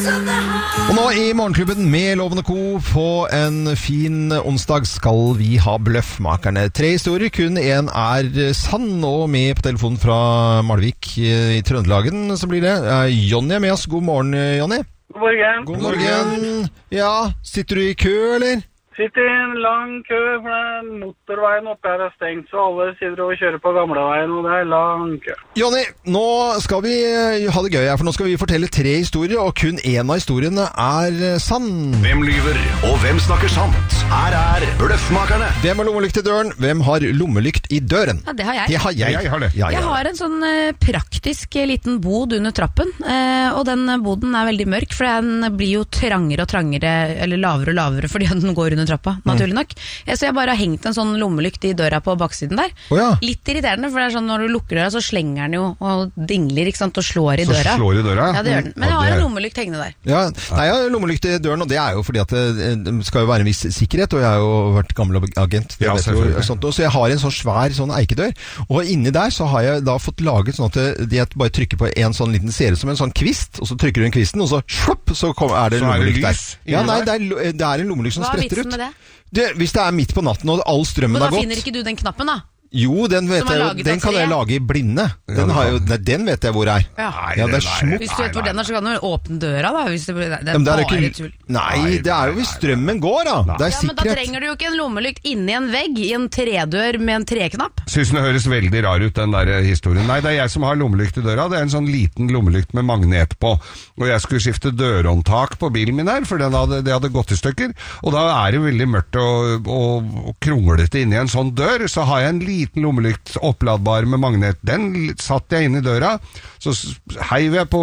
Og nå i Morgenklubben med Loven og Co. På en fin onsdag skal vi ha Bløffmakerne. 3 historier, kun en er sann. Og med på telefonen fra Malvik i Trøndelagen så blir det Jonny er med oss. God morgen, Jonny. God morgen. God morgen. Ja, sitter du i kø, eller? Sitter i en lang kø, for motorveien oppe her er stengt, så alle sitter og kjører på gamleveien, og det er lang kø. Jonny, nå skal vi ha det gøy her, for nå skal vi fortelle 3 historier, og kun en av historiene er sann. Hvem lyver, og hvem snakker sant? Her er Bløffmakerne. Hvem har lommelykt i døren? Hvem har lommelykt i døren? Ja, det har jeg. Det har jeg. Jeg har det. Ja, Jeg har en sånn praktisk liten bod under trappen, og den boden er veldig mørk, for den blir jo trangere og trangere, eller lavere og lavere, fordi den går under trappa, naturlig nok. Så jeg bare har hengt en sånn lommelykt i døra på baksiden der. Litt irriterende, for det er sånn når du lukker døra, så slenger den jo og dingler, ikke sant, og slår i døra. Så slår i døra? Ja, det gjør den. Men jeg har en lommelykt hengende der. Ja, nei, jeg har lommelykt i døren, og det er jo fordi at det skal jo være en viss sikkerhet, og jeg har jo vært gammel agent, det vet jo, sånt, så jeg har en sånn svær sånn eikedør, og inni der så har jeg da fått laget sånn at de bare trykker på en sånn liten, ser ut som en sånn kvist, og så trykker du en kvisten, og så slupp, så er det lommelykt der. Ja, nei, det er en lommelykt som spretter ut. Hva er vitsen med det? Hvis det er midt på natten og all strømmen har gått. Men da finner ikke du den knappen da? Jo, den vet jeg jo. Den kan jeg lage i blinde. Den vet jeg hvor er. Ja, det er smukt. Hvis du vet hvor den er, så kan du åpne døra da. Hvis det er bare tull. Nei, det er jo hvis strømmen går da. Det er sikkerhet. Ja, men da trenger du jo ikke en lommelykt inni en vegg i en tredør med en treknapp. Synes den høres veldig rar ut, den der historien. Nei, det er jeg som har lommelykt i døra. Det er en sånn liten lommelykt med magnet på. Og jeg skulle skifte dørhåndtak på bilen min her, for det hadde gått i stykker. Og da er det veldig mørkt og kronglete inni en sånn dør. Så har jeg en liten lommelykt oppladbar med magnet. Den satt jeg inn i døra, så heiv jeg på